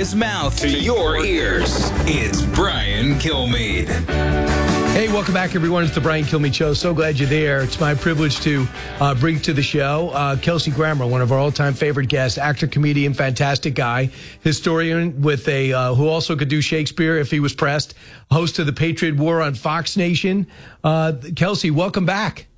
his mouth to your ears. It's Brian Kilmeade. Hey, welcome back, everyone. It's the Brian Kilmeade Show. So glad you're there. It's my privilege to bring to the show Kelsey Grammer, one of our all-time favorite guests, actor, comedian, fantastic guy, historian with who also could do Shakespeare if he was pressed, host of the Patriot War on Fox Nation. Kelsey, welcome back.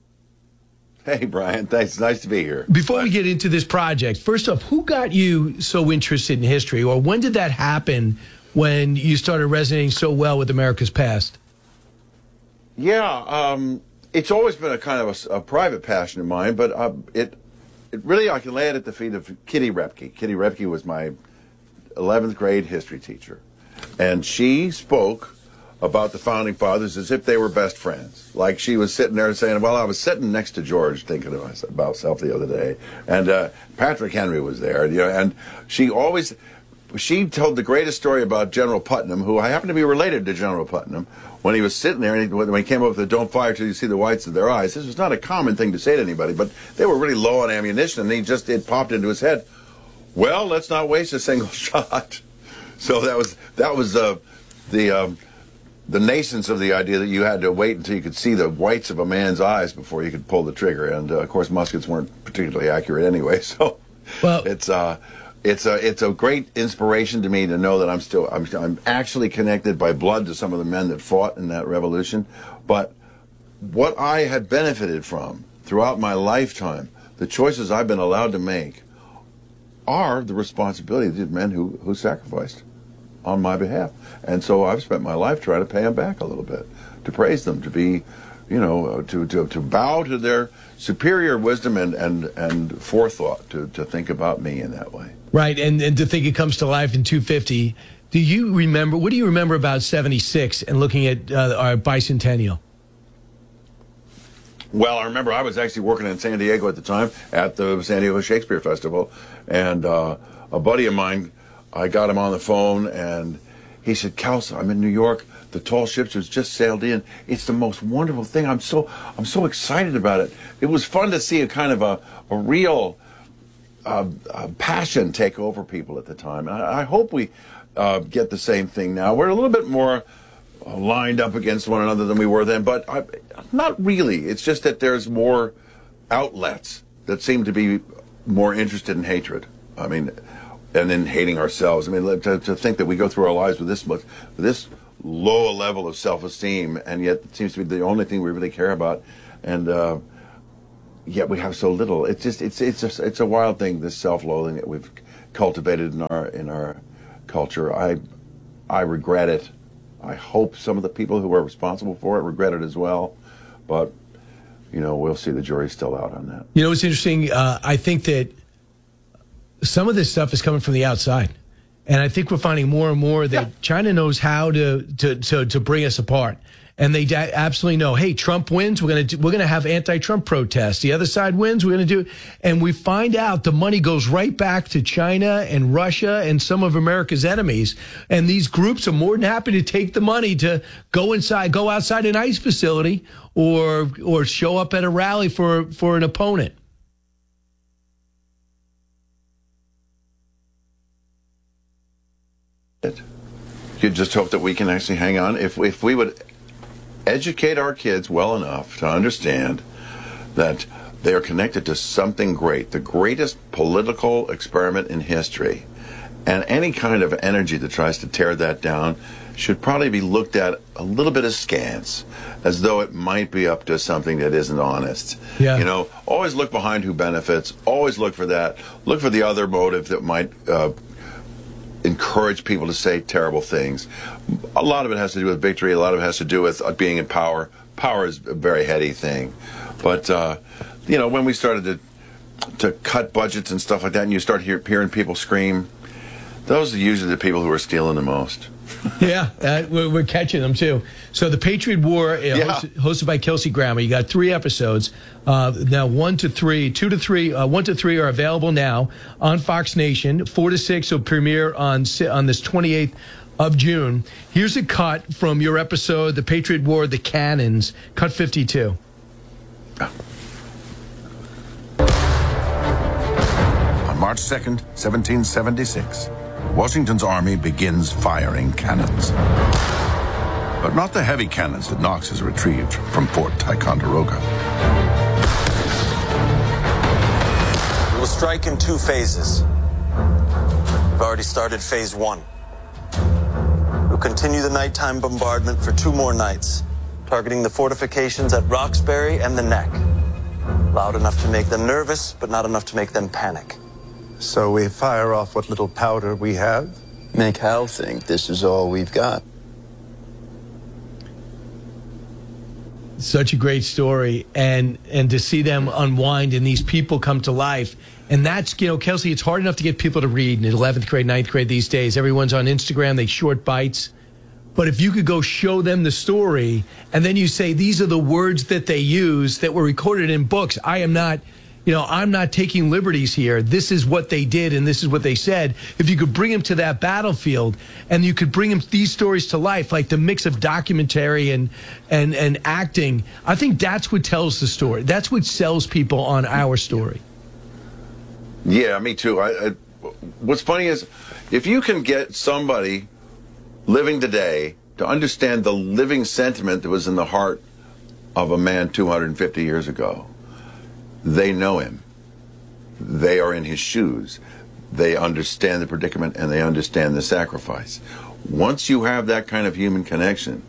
Hey, Brian. Thanks. Nice to be here. Before we get into this project, first off, who got you so interested in history, or when did that happen when you started resonating so well with America's past? Yeah, it's always been a kind of a private passion of mine, but it really, I can lay it at the feet of Kitty Repke. Kitty Repke was my 11th grade history teacher, and she spoke about the Founding Fathers as if they were best friends. Like she was sitting there saying, well, I was sitting next to George thinking about myself the other day, and Patrick Henry was there, and she told the greatest story about General Putnam, who I happen to be related to General Putnam, when he was sitting there, and when he came up with the "Don't fire till you see the whites of their eyes." This was not a common thing to say to anybody, but they were really low on ammunition, and it popped into his head, well, let's not waste a single shot. So that was the nascence of the idea that you had to wait until you could see the whites of a man's eyes before you could pull the trigger. And, of course, muskets weren't particularly accurate anyway, so it's a great inspiration to me to know that I'm actually connected by blood to some of the men that fought in that revolution. But what I had benefited from throughout my lifetime, the choices I've been allowed to make, are the responsibility of the men who sacrificed on my behalf. And so I've spent my life trying to pay them back a little bit, to praise them, to be, to bow to their superior wisdom and forethought, to think about me in that way. Right, and to think it comes to life in 250. What do you remember about 76 and looking at our bicentennial? Well, I remember I was actually working in San Diego at the time at the San Diego Shakespeare Festival, and a buddy of mine, I got him on the phone, and he said, "Kelsey, I'm in New York. The tall ships has just sailed in. It's the most wonderful thing. I'm so excited about it." It was fun to see a kind of a real passion take over people at the time. And I hope we get the same thing now. We're a little bit more lined up against one another than we were then, but not really. It's just that there's more outlets that seem to be more interested in hatred. I mean, and in hating ourselves. I mean, to think that we go through our lives with this low a level of self-esteem, and yet it seems to be the only thing we really care about, and yet we have so little. It's a wild thing, this self-loathing that we've cultivated in our culture. I regret it. I hope some of the people who are responsible for it regret it as well, but we'll see. The jury's still out on that. It's interesting. I think that some of this stuff is coming from the outside, and I think we're finding more and more that China knows how to bring us apart. And they absolutely know, hey, Trump wins, we're gonna have anti-Trump protests. The other side wins, we're gonna do, and we find out the money goes right back to China and Russia and some of America's enemies. And these groups are more than happy to take the money to go outside an ICE facility or show up at a rally for an opponent. You just hope that we can actually hang on. If we would educate our kids well enough to understand that they are connected to something great, the greatest political experiment in history, and any kind of energy that tries to tear that down should probably be looked at a little bit askance, as though it might be up to something that isn't honest. Yeah. Always look behind who benefits, always look for that, look for the other motive that might encourage people to say terrible things. A lot of it has to do with victory. A lot of it has to do with being in power. Power is a very heady thing. But, when we started to cut budgets and stuff like that, and you start hearing people scream, those are usually the people who are stealing the most. Yeah, we're catching them, too. So the Patriot War, hosted by Kelsey Grammer. You got 3 episodes. Now 1 to 3, 2 to 3, 1 to 3 are available now on Fox Nation. 4 to 6 will premiere on this 28th of June. Here's a cut from your episode, The Patriot War, The Cannons, cut 52. On March 2nd, 1776, Washington's army begins firing cannons. But not the heavy cannons that Knox has retrieved from Fort Ticonderoga. We will strike in 2 phases. We've already started phase 1. We'll continue the nighttime bombardment for 2 more nights, targeting the fortifications at Roxbury and the Neck. Loud enough to make them nervous, but not enough to make them panic. So we fire off what little powder we have? Make Hal think this is all we've got. Such a great story, and to see them unwind and these people come to life. And that's, Kelsey, it's hard enough to get people to read in 11th grade, 9th grade these days. Everyone's on Instagram, they short bites. But if you could go show them the story, and then you say, these are the words that they use that were recorded in books. I'm not taking liberties here. This is what they did, and this is what they said. If you could bring them to that battlefield, and you could bring them these stories to life, like the mix of documentary and acting, I think that's what tells the story. That's what sells people on our story. Yeah, me too. What's funny is, if you can get somebody living today to understand the living sentiment that was in the heart of a man 250 years ago, they know him. They are in his shoes. They understand the predicament and they understand the sacrifice. Once you have that kind of human connection,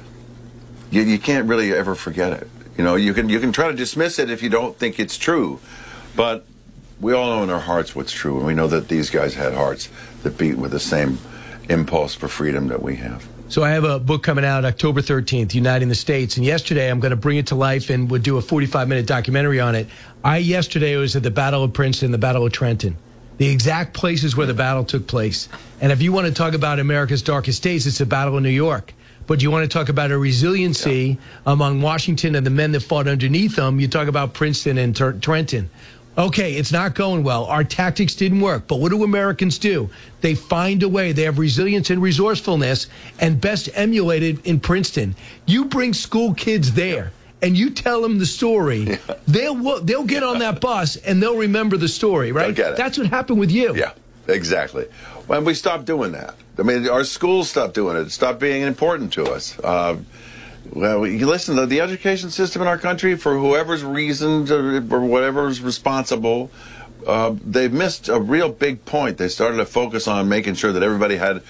you can't really ever forget it. You can try to dismiss it if you don't think it's true, but we all know in our hearts what's true, and we know that these guys had hearts that beat with the same impulse for freedom that we have. So I have a book coming out October 13th, Uniting the States. And yesterday I'm going to bring it to life and would do a 45-minute documentary on it. Yesterday was at the Battle of Princeton, the Battle of Trenton, the exact places where the battle took place. And if you want to talk about America's darkest days, it's the Battle of New York. But you want to talk about a resiliency among Washington and the men that fought underneath them, you talk about Princeton and Trenton. Okay, it's not going well. Our tactics didn't work. But what do Americans do? They find a way. They have resilience and resourcefulness, and best emulated in Princeton. You bring school kids there, and you tell them the story. They'll get on that bus, and they'll remember the story, right? That's what happened with you. Yeah, exactly. When we stopped doing that. I mean, our schools stopped doing it. It stopped being important to us. Well, you listen to the education system in our country, for whoever's reasoned or whatever's responsible, they've missed a real big point. They started to focus on making sure that everybody had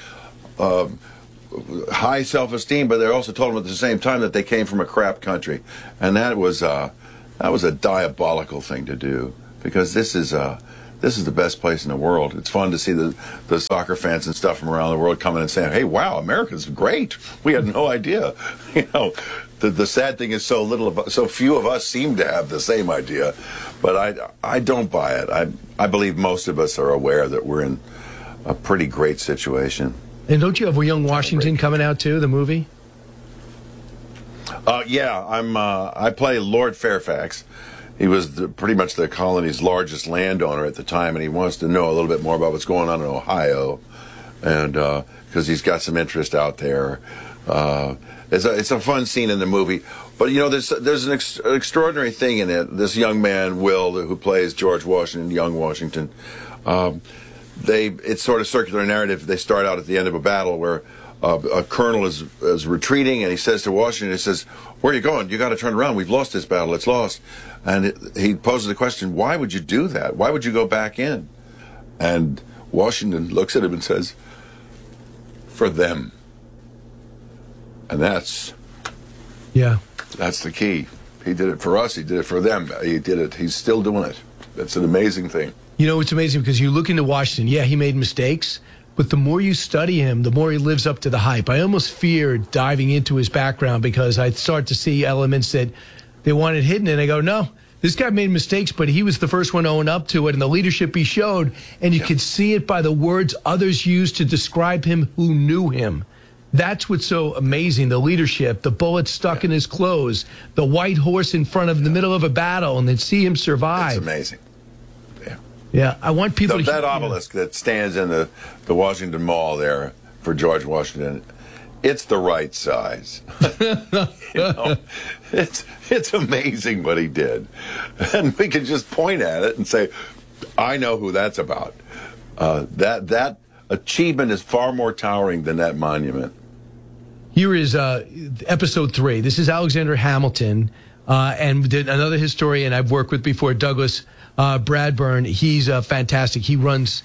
high self-esteem, but they also told them at the same time that they came from a crap country, and that was a diabolical thing to do, because this is the best place in the world. It's fun to see the soccer fans and stuff from around the world coming and saying, "Hey, wow, America's great. We had no idea." The sad thing is so few of us seem to have the same idea, but I don't buy it. I believe most of us are aware that we're in a pretty great situation. And don't you have a Young Washington coming out too, the movie? Yeah, I play Lord Fairfax. He was pretty much the colony's largest landowner at the time, and he wants to know a little bit more about what's going on in Ohio, and because he's got some interest out there. It's a fun scene in the movie, but there's an extraordinary thing in it. This young man, Will, who plays George Washington, young Washington, it's sort of circular narrative. They start out at the end of a battle where a colonel is retreating, and he says to Washington, he says, "Where are you going? You got to turn around. We've lost this battle. It's lost." And he poses the question, "Why would you do that? Why would you go back in?" And Washington looks at him and says, "For them." And that's the key. He did it for us. He did it for them. He did it. He's still doing it. That's an amazing thing. It's amazing because you look into Washington. Yeah, he made mistakes. But the more you study him, the more he lives up to the hype. I almost feared diving into his background because I'd start to see elements that they wanted hidden. And I go, no, this guy made mistakes, but he was the first one to own up to it. And the leadership he showed, and you could see it by the words others used to describe him who knew him. That's what's so amazing, the leadership, the bullet stuck in his clothes, the white horse in front of the middle of a battle, and then see him survive. It's amazing. Yeah, I want people to... That obelisk that stands in the Washington Mall there for George Washington, it's the right size. It's amazing what he did. And we can just point at it and say, I know who that's about. That achievement is far more towering than that monument. Here is episode 3. This is Alexander Hamilton, and another historian I've worked with before, Douglas Bradburn. He's fantastic. He runs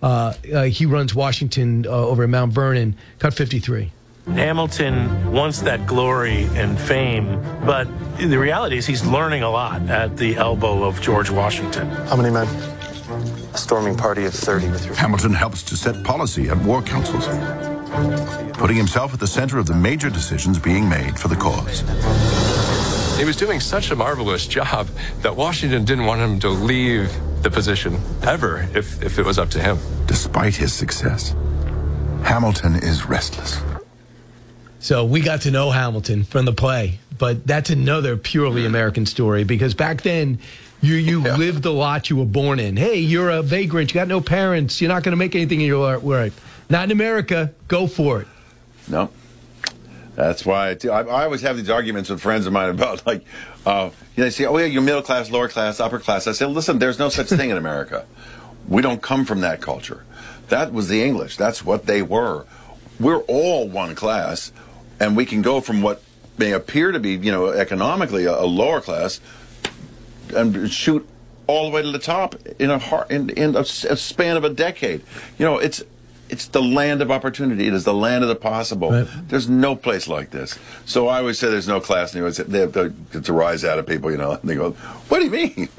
Washington over at Mount Vernon. Cut 53. Hamilton wants that glory and fame, but the reality is he's learning a lot at the elbow of George Washington. How many men? A storming party of 30 with your... Hamilton helps to set policy at war councils, putting himself at the center of the major decisions being made for the cause. He was doing such a marvelous job that Washington didn't want him to leave the position ever if it was up to him. Despite his success, Hamilton is restless. So we got to know Hamilton from the play, but that's another purely American story, because back then you lived the lot you were born in. Hey, you're a vagrant. You got no parents. You're not going to make anything in your life. Not in America. Go for it. No. That's why I always have these arguments with friends of mine about, like, they say, oh, yeah, you're middle class, lower class, upper class. I say, listen, there's no such thing in America. We don't come from that culture. That was the English. That's what they were. We're all one class, and we can go from what may appear to be, economically a lower class and shoot all the way to the top in a span of a decade. It's the land of opportunity. It is the land of the possible. Right. There's no place like this. So I always say there's no class. And they have to rise out of people, and they go, what do you mean?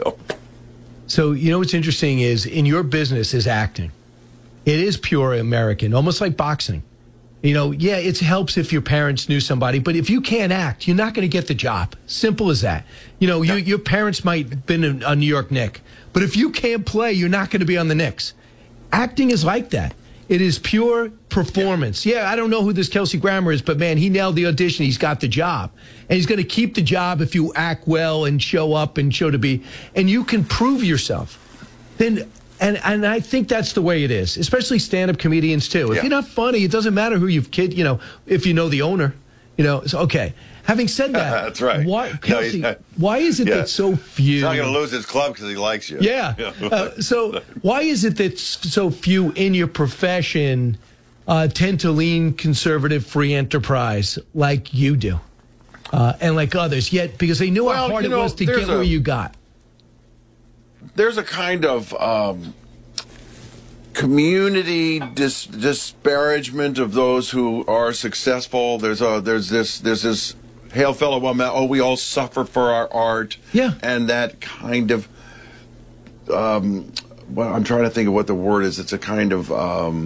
So what's interesting is, in your business is acting. It is pure American, almost like boxing. It helps if your parents knew somebody, but if you can't act, you're not going to get the job. Simple as that. Your parents might have been a New York Knick, but if you can't play, you're not going to be on the Knicks. Acting is like that. It is pure performance. Yeah, I don't know who this Kelsey Grammer is, but man, he nailed the audition. He's got the job. And he's going to keep the job if you act well and show up and show to be. And you can prove yourself. And I think that's the way it is, especially stand-up comedians, too. If you're not funny, it doesn't matter who you've if you know the owner. So, okay. Having said that, that's right. Kelsey, why is it that so few... He's not going to lose his club because he likes you. Yeah. So why is it that so few in your profession tend to lean conservative free enterprise like you do and like others, yet because they knew how hard it was to get where you got? There's a kind of community disparagement of those who are successful. There's this hail fellow woman. Oh, we all suffer for our art. Yeah, and that kind of. I'm trying to think of what the word is. It's a kind of.